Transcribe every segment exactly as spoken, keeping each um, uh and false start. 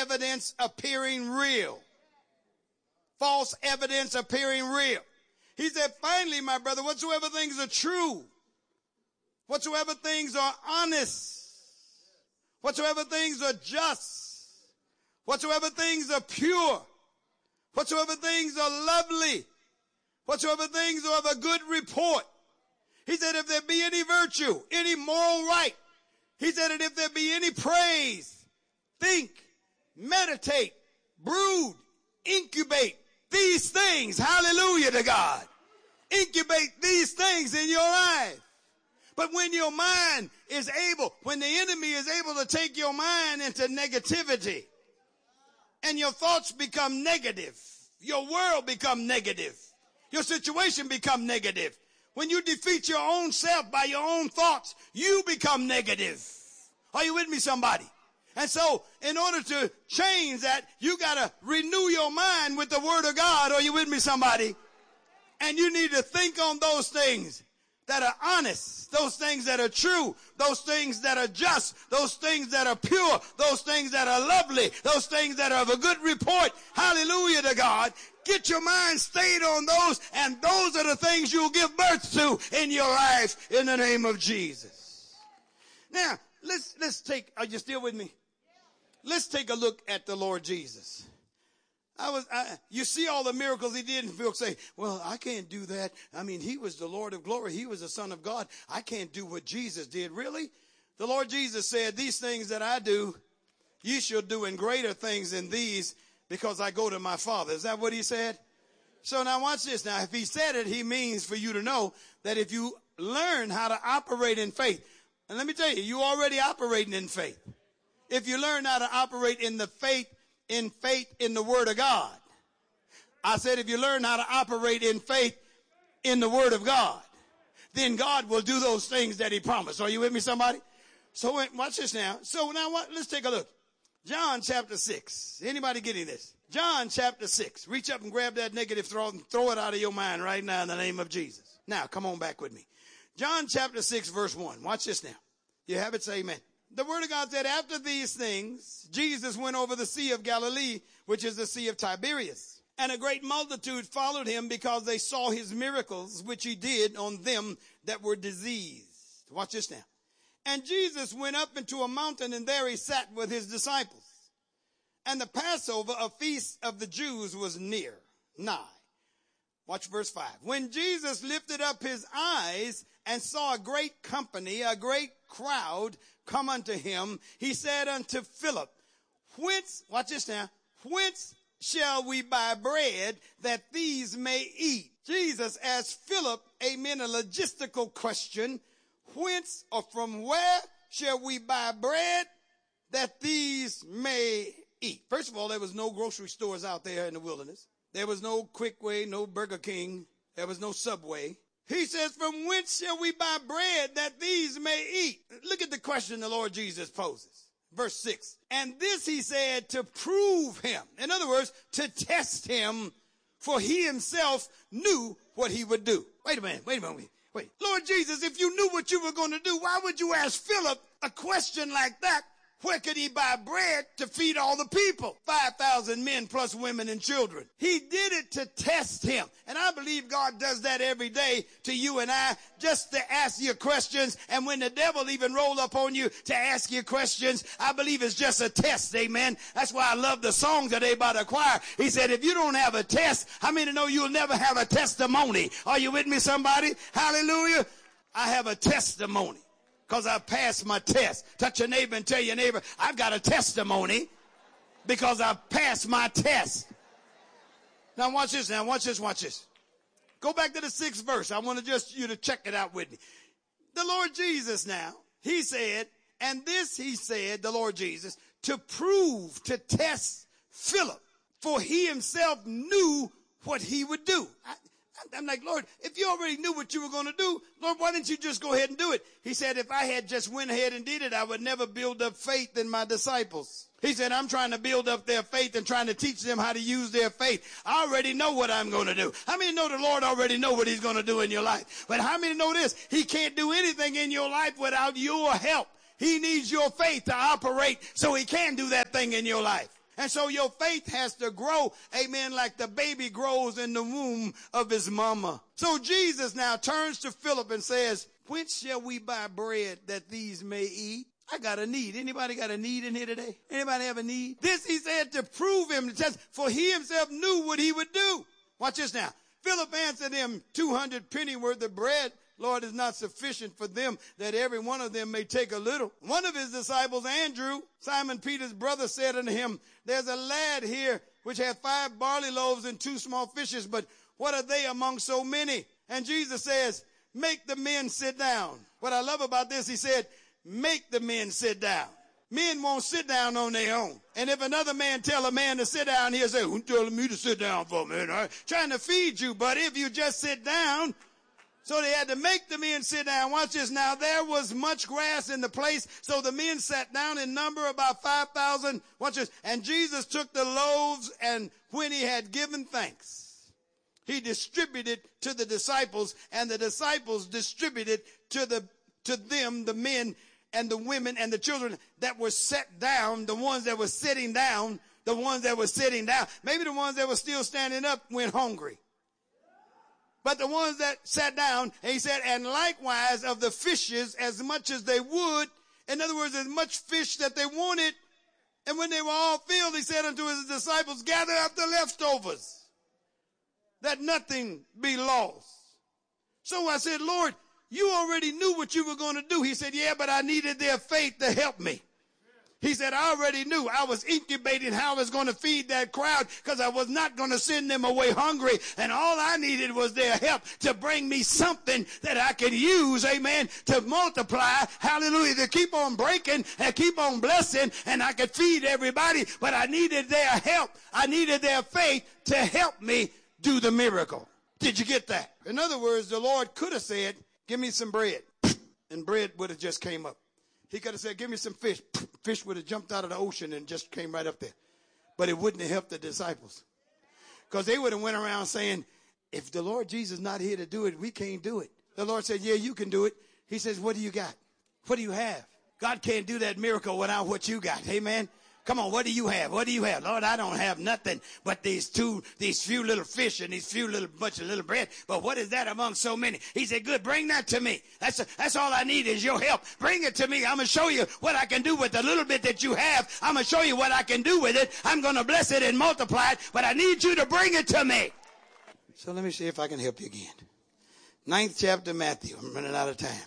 evidence appearing real. False evidence appearing real. He said, finally, my brother, whatsoever things are true, whatsoever things are honest, whatsoever things are just, whatsoever things are pure, whatsoever things are lovely, whatsoever things are of a good report. He said, if there be any virtue, any moral right, he said, and if there be any praise, think, meditate, brood, incubate these things. Hallelujah to God. Incubate these things in your life. But when your mind is able, when the enemy is able to take your mind into negativity and your thoughts become negative, your world become negative, your situation become negative. When you defeat your own self by your own thoughts, you become negative. Are you with me, somebody? And so, in order to change that, you gotta renew your mind with the Word of God. Are you with me, somebody? And you need to think on those things that are honest, those things that are true, those things that are just, those things that are pure, those things that are lovely, those things that are of a good report. Hallelujah to God. Get your mind stayed on those, and those are the things you'll give birth to in your life in the name of Jesus. Now, let's, let's take, are you still with me? Let's take a look at the Lord Jesus. I was, I, you see all the miracles he did, and people say, well, I can't do that. I mean, he was the Lord of glory. He was the Son of God. I can't do what Jesus did. Really? The Lord Jesus said, these things that I do, you shall do in greater things than these, because I go to my Father. Is that what he said? So now watch this. Now, if he said it, he means for you to know that if you learn how to operate in faith, and let me tell you, you're already operating in faith. If you learn how to operate in the faith, in faith in the Word of God. I said if you learn how to operate in faith in the Word of God, then God will do those things that he promised. Are you with me, somebody? So watch this now. So now what? Let's take a look. John chapter six. Anybody getting this? John chapter six. Reach up and grab that negative thought and throw it out of your mind right now in the name of Jesus. Now come on back with me. John chapter six verse one. Watch this now. You have it, say amen. The Word of God said, after these things, Jesus went over the Sea of Galilee, which is the Sea of Tiberias. And a great multitude followed him because they saw his miracles, which he did on them that were diseased. Watch this now. And Jesus went up into a mountain, and there he sat with his disciples. And the Passover, a feast of the Jews, was near, nigh. Watch verse five. When Jesus lifted up his eyes and saw a great company, a great crowd come unto him, he said unto Philip, whence, watch this now, whence shall we buy bread that these may eat? Jesus asked Philip, amen, a logistical question. Whence or from where shall we buy bread that these may eat? First of all, there was no grocery stores out there in the wilderness. There was no Quick Way, no Burger King. There was no Subway. He says, from whence shall we buy bread that these may eat? Look at the question the Lord Jesus poses. Verse six. And this he said to prove him. In other words, to test him, for he himself knew what he would do. Wait a minute, wait a minute, wait. Lord Jesus, if you knew what you were going to do, why would you ask Philip a question like that? Where could he buy bread to feed all the people? five thousand men plus women and children. He did it to test him. And I believe God does that every day to you and I, just to ask you questions. And when the devil even roll up on you to ask you questions, I believe it's just a test. Amen. That's why I love the song today by the choir. He said, if you don't have a test, how many know you'll never have a testimony? Are you with me, somebody? Hallelujah. I have a testimony. Because I passed my test. Touch your neighbor and tell your neighbor, I've got a testimony because I passed my test. Now watch this now. Watch this. Watch this. Go back to the sixth verse. I want to just you to check it out with me. The Lord Jesus now, he said, and this he said, the Lord Jesus, to prove, to test Philip, for he himself knew what he would do. I, I'm like, Lord, if you already knew what you were going to do, Lord, why didn't you just go ahead and do it? He said, if I had just went ahead and did it, I would never build up faith in my disciples. He said, I'm trying to build up their faith and trying to teach them how to use their faith. I already know what I'm going to do. How many know the Lord already know what he's going to do in your life? But how many know this? He can't do anything in your life without your help. He needs your faith to operate so he can do that thing in your life. And so your faith has to grow, amen, like the baby grows in the womb of his mama. So Jesus now turns to Philip and says, whence shall we buy bread that these may eat? I got a need. Anybody got a need in here today? Anybody have a need? This he said to prove him, to test, for he himself knew what he would do. Watch this now. Philip answered him, two hundred penny worth of bread, Lord, is not sufficient for them, that every one of them may take a little. One of his disciples, Andrew, Simon Peter's brother, said unto him, there's a lad here which hath five barley loaves and two small fishes, but what are they among so many? And Jesus says, make the men sit down. What I love about this, he said, make the men sit down. Men won't sit down on their own. And if another man tell a man to sit down, he'll say, who's telling me to sit down for a minute? I'm trying to feed you, but if you just sit down. So they had to make the men sit down. Watch this now. There was much grass in the place, so the men sat down in number about five thousand. Watch this. And Jesus took the loaves, and when he had given thanks, he distributed to the disciples, and the disciples distributed to the to them, the men and the women and the children that were set down, the ones that were sitting down, the ones that were sitting down. Maybe the ones that were still standing up went hungry. But the ones that sat down, and he said, and likewise of the fishes as much as they would. In other words, as much fish that they wanted. And when they were all filled, he said unto his disciples, gather up the leftovers, that nothing be lost. So I said, Lord, you already knew what you were going to do. He said, yeah, but I needed their faith to help me. He said, I already knew. I was incubating how I was going to feed that crowd because I was not going to send them away hungry. And all I needed was their help to bring me something that I could use, amen, to multiply, hallelujah, to keep on breaking and keep on blessing, and I could feed everybody. But I needed their help. I needed their faith to help me do the miracle. Did you get that? In other words, the Lord could have said, give me some bread. And bread would have just came up. He could have said, give me some fish. Fish would have jumped out of the ocean and just came right up there. But it wouldn't have helped the disciples. Because they would have went around saying, if the Lord Jesus is not here to do it, we can't do it. The Lord said, yeah, you can do it. He says, what do you got? What do you have? God can't do that miracle without what you got. Amen. Come on, what do you have? What do you have? Lord, I don't have nothing but these two, these few little fish and these few little bunch of little bread. But what is that among so many? He said, good, bring that to me. That's a, that's all I need is your help. Bring it to me. I'm going to show you what I can do with the little bit that you have. I'm going to show you what I can do with it. I'm going to bless it and multiply it, but I need you to bring it to me. So let me see if I can help you again. Ninth chapter of Matthew. I'm running out of time.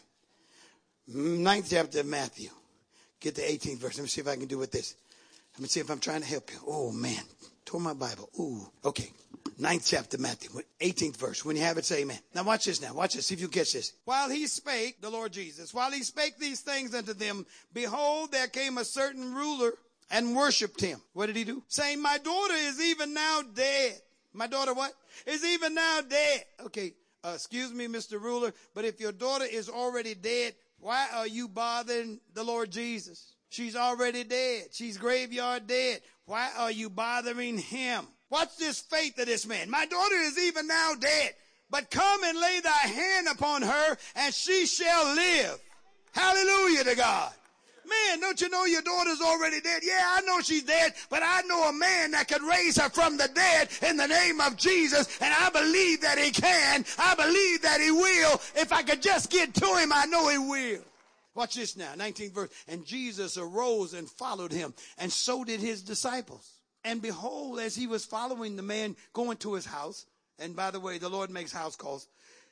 Ninth chapter of Matthew. Get the eighteenth verse. Let me see if I can do with this. Let me see if I'm trying to help you. Oh, man. Tore my Bible. Ooh. Okay. Ninth chapter, Matthew, eighteenth verse. When you have it, say amen. Now watch this now. Watch this. See if you catch this. While he spake, the Lord Jesus, while he spake these things unto them, behold, there came a certain ruler and worshipped him. What did he do? Saying, my daughter is even now dead. My daughter what? Is even now dead. Okay. Uh, excuse me, Mister Ruler, but if your daughter is already dead, why are you bothering the Lord Jesus? She's already dead. She's graveyard dead. Why are you bothering him? Watch this faith of this man. My daughter is even now dead, but come and lay thy hand upon her and she shall live. Hallelujah to God. Man, don't you know your daughter's already dead? Yeah, I know she's dead, but I know a man that could raise her from the dead in the name of Jesus, and I believe that he can. I believe that he will. If I could just get to him, I know he will. Watch this now, nineteenth verse. And Jesus arose and followed him, and so did his disciples. And behold, as he was following the man going to his house, and by the way, the Lord makes house calls.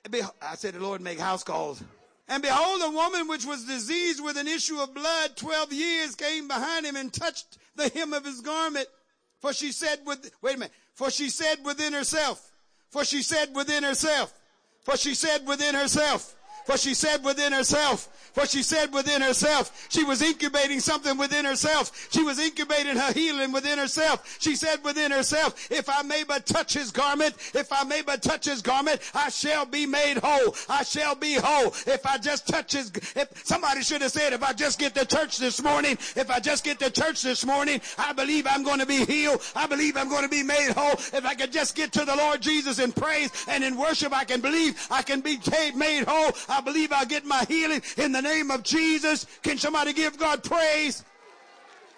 I said the Lord make house calls. And behold, a woman which was diseased with an issue of blood twelve years came behind him and touched the hem of his garment. For she said, with, wait a minute, for she said within herself, for she said within herself, for she said within herself, for she said within herself, for she said within herself, she was incubating something within herself. She was incubating her healing within herself. She said within herself, if I may but touch his garment, if I may but touch his garment, I shall be made whole. I shall be whole. If I just touch his, if somebody should have said, if I just get to church this morning, if I just get to church this morning, I believe I'm going to be healed. I believe I'm going to be made whole. If I could just get to the Lord Jesus in praise and in worship, I can believe I can be made whole. I believe I'll get my healing in the name of Jesus. Can somebody give God praise?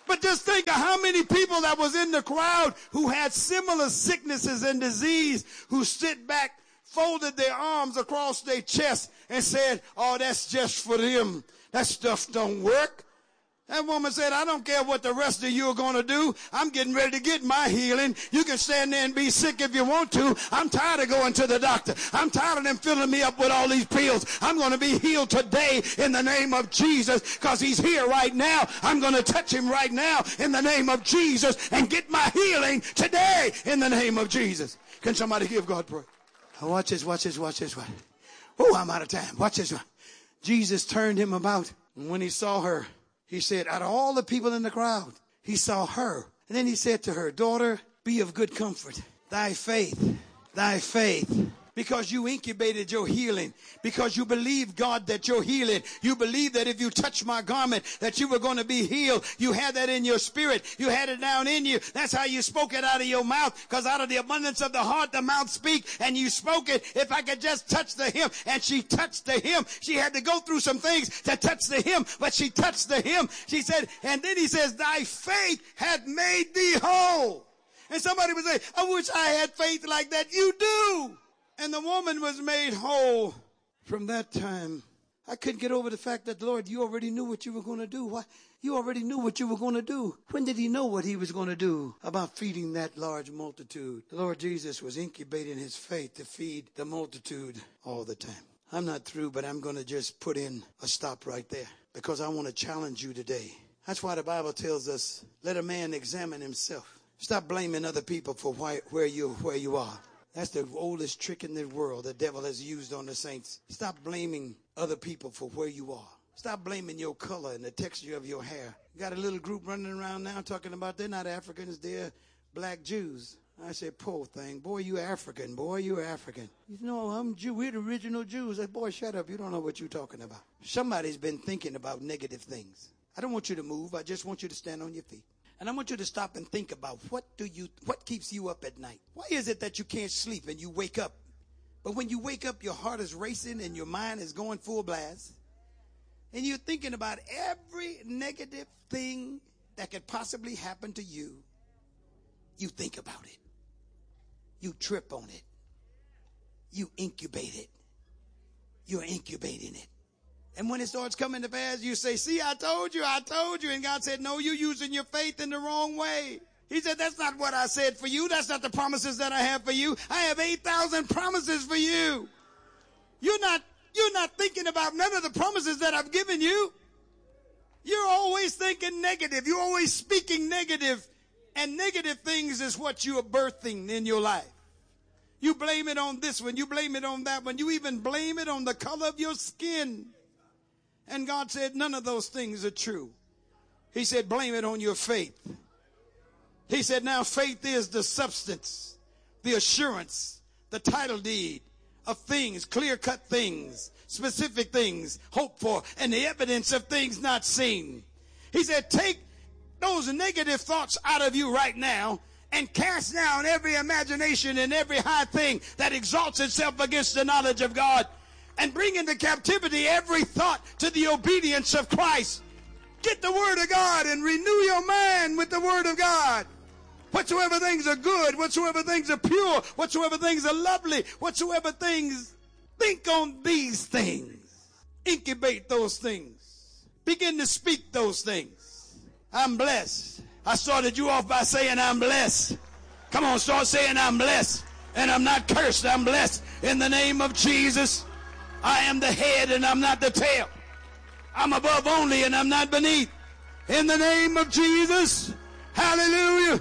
But just think of how many people that was in the crowd who had similar sicknesses and disease, who sit back, folded their arms across their chest and said, oh, that's just for them. That stuff don't work. That woman said, I don't care what the rest of you are going to do. I'm getting ready to get my healing. You can stand there and be sick if you want to. I'm tired of going to the doctor. I'm tired of them filling me up with all these pills. I'm going to be healed today in the name of Jesus because he's here right now. I'm going to touch him right now in the name of Jesus and get my healing today in the name of Jesus. Can somebody give God praise? Oh, watch this, watch this, watch this. Oh, I'm out of time. Watch this one. Jesus turned him about, and when he saw her, he said, out of all the people in the crowd, he saw her. And then he said to her, daughter, be of good comfort. Thy faith, thy faith. Because you incubated your healing. Because you believed, God, that you're healing. You believed that if you touch my garment, that you were going to be healed. You had that in your spirit. You had it down in you. That's how you spoke it out of your mouth. Because out of the abundance of the heart, the mouth speak. And you spoke it, if I could just touch the hem. And she touched the hem. She had to go through some things to touch the hem. But she touched the hem. She said, and then he says, thy faith hath made thee whole. And somebody would say, I wish I had faith like that. You do. And the woman was made whole. From that time, I couldn't get over the fact that, Lord, you already knew what you were going to do. Why? You already knew what you were going to do. When did he know what he was going to do about feeding that large multitude? The Lord Jesus was incubating his faith to feed the multitude all the time. I'm not through, but I'm going to just put in a stop right there because I want to challenge you today. That's why the Bible tells us, let a man examine himself. Stop blaming other people for why, where you where you are. That's the oldest trick in the world the devil has used on the saints. Stop blaming other people for where you are. Stop blaming your color and the texture of your hair. You got a little group running around now talking about they're not Africans, they're black Jews. I said, poor thing. Boy, you African. Boy, you African. You know, I'm Jew. We're the original Jews. I said, boy, shut up. You don't know what you're talking about. Somebody's been thinking about negative things. I don't want you to move. I just want you to stand on your feet. And I want you to stop and think about what do you, what keeps you up at night? Why is it that you can't sleep and you wake up? But when you wake up, your heart is racing and your mind is going full blast. And you're thinking about every negative thing that could possibly happen to you. You think about it. You trip on it. You incubate it. You're incubating it. And when it starts coming to pass, you say, see, I told you, I told you. And God said, no, you're using your faith in the wrong way. He said, that's not what I said for you. That's not the promises that I have for you. I have eight thousand promises for you. You're not, you're not thinking about none of the promises that I've given you. You're always thinking negative. You're always speaking negative. And negative things is what you are birthing in your life. You blame it on this one. You blame it on that one. You even blame it on the color of your skin. And God said, none of those things are true. He said, blame it on your faith. He said, now faith is the substance, the assurance, the title deed of things, clear-cut things, specific things, hoped for, and the evidence of things not seen. He said, take those negative thoughts out of you right now and cast down every imagination and every high thing that exalts itself against the knowledge of God. And bring into captivity every thought to the obedience of Christ. Get the word of God and renew your mind with the word of God. Whatsoever things are good, whatsoever things are pure, whatsoever things are lovely, whatsoever things, think on these things. Incubate those things. Begin to speak those things. I'm blessed. I started you off by saying I'm blessed. Come on, start saying I'm blessed. And I'm not cursed. I'm blessed in the name of Jesus. I am the head and I'm not the tail. I'm above only and I'm not beneath. In the name of Jesus. Hallelujah.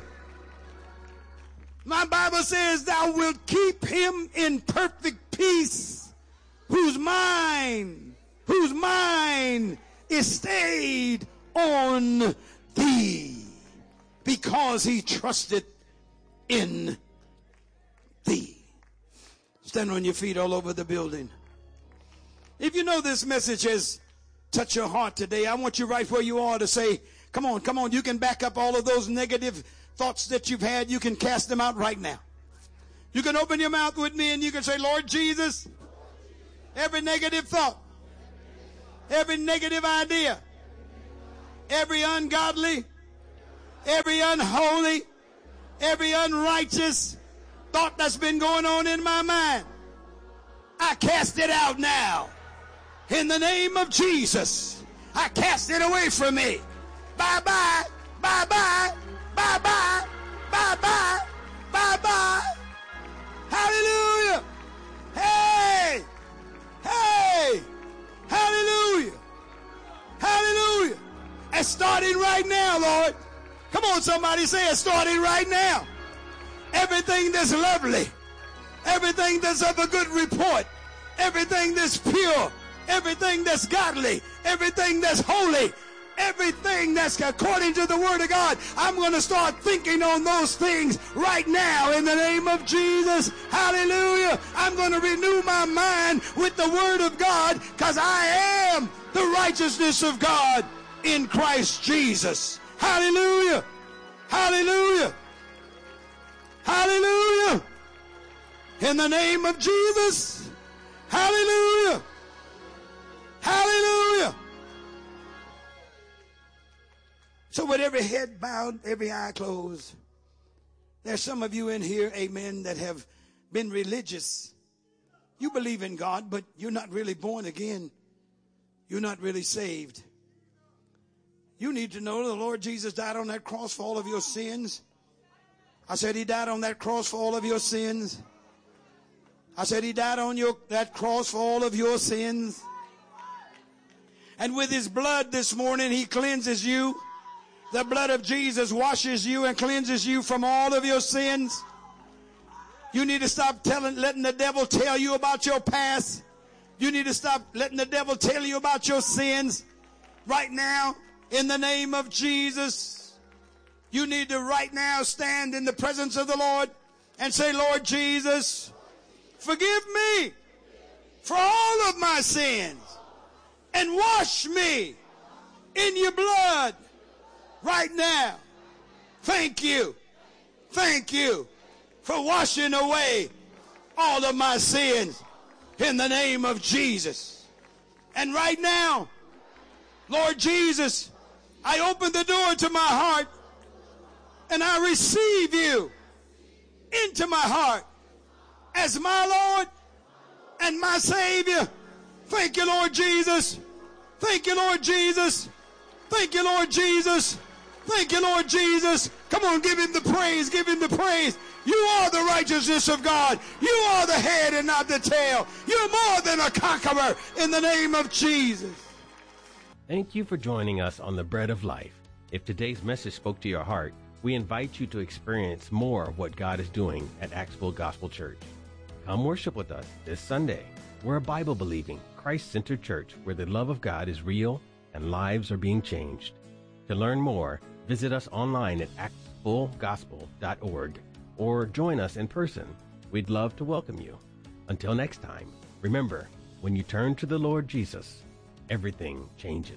My Bible says thou wilt keep him in perfect peace, whose mind, whose mind is stayed on thee, because he trusted in thee. Stand on your feet all over the building. If you know this message has touched your heart today, I want you right where you are to say, come on, come on, you can back up all of those negative thoughts that you've had. You can cast them out right now. You can open your mouth with me and you can say, Lord Jesus, every negative thought, every negative idea, every ungodly every unholy, every unrighteous thought that's been going on in my mind. I cast it out now. In the name of Jesus, I cast it away from me. Bye-bye, bye-bye, bye-bye, bye-bye, bye-bye. Hallelujah. Hey, hey, hallelujah, hallelujah. It's starting right now, Lord. Come on, somebody say it's starting right now. Everything that's lovely, everything that's of a good report, everything that's pure, everything that's godly, everything that's holy, everything that's according to the word of God, I'm going to start thinking on those things right now in the name of Jesus. Hallelujah. I'm going to renew my mind with the word of God, because I am the righteousness of God in Christ Jesus. Hallelujah. Hallelujah. Hallelujah. In the name of Jesus. Hallelujah. Hallelujah. So with every head bowed, every eye closed, there's some of you in here, amen, that have been religious. You believe in God, but you're not really born again. You're not really saved. You need to know the Lord Jesus died on that cross for all of your sins. I said he died on that cross for all of your sins. I said he died on your that cross for all of your sins. And with his blood this morning, he cleanses you. The blood of Jesus washes you and cleanses you from all of your sins. You need to stop telling, letting the devil tell you about your past. You need to stop letting the devil tell you about your sins. Right now, in the name of Jesus, you need to right now stand in the presence of the Lord and say, Lord Jesus, forgive me for all of my sins and wash me in your blood right now. Thank you. Thank you for washing away all of my sins in the name of Jesus. And right now, Lord Jesus, I open the door to my heart and I receive you into my heart as my Lord and my Savior. Thank you, Lord Jesus. Thank you, Lord Jesus. Thank you, Lord Jesus. Thank you, Lord Jesus. Come on, give him the praise. Give him the praise. You are the righteousness of God. You are the head and not the tail. You're more than a conqueror in the name of Jesus. Thank you for joining us on The Bread of Life. If today's message spoke to your heart, we invite you to experience more of what God is doing at Axville Gospel Church. Come worship with us this Sunday. We're a Bible-believing, Christ-centered church where the love of God is real and lives are being changed. To learn more, visit us online at axville gospel dot org or join us in person. We'd love to welcome you. Until next time, remember, when you turn to the Lord Jesus, everything changes.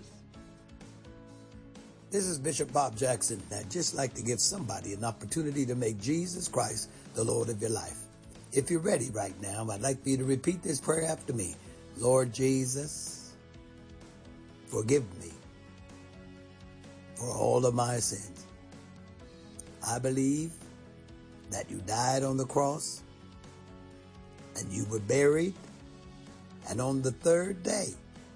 This is Bishop Bob Jackson, and I'd just like to give somebody an opportunity to make Jesus Christ the Lord of your life. If you're ready right now, I'd like for you to repeat this prayer after me. Lord Jesus, forgive me for all of my sins. I believe that you died on the cross and you were buried, and on the third day,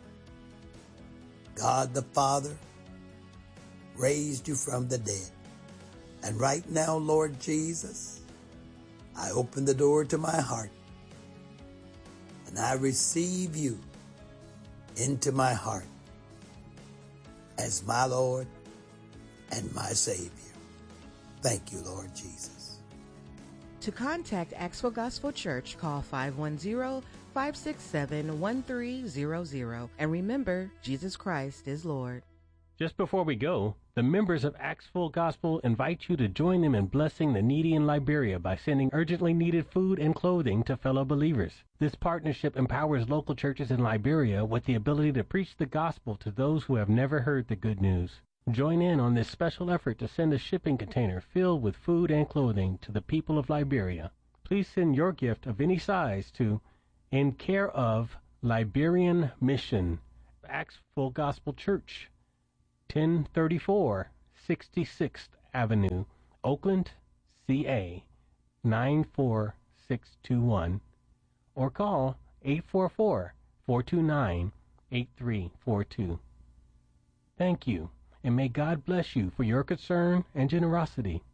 God the Father raised you from the dead. And right now, Lord Jesus, I open the door to my heart and I receive you into my heart as my Lord and my Savior. Thank you, Lord Jesus. To contact Axville Gospel Church, call five one zero, five six seven, one three zero zero. And remember, Jesus Christ is Lord. Just before we go, the members of Axville Gospel invite you to join them in blessing the needy in Liberia by sending urgently needed food and clothing to fellow believers. This partnership empowers local churches in Liberia with the ability to preach the gospel to those who have never heard the good news. Join in on this special effort to send a shipping container filled with food and clothing to the people of Liberia. Please send your gift of any size to In Care of Liberian Mission, Axville Gospel Church, ten thirty-four sixty-sixth Avenue, Oakland, C A nine four six two one, or call eight four four, four two nine, eight three four two. Thank you, and may God bless you for your concern and generosity.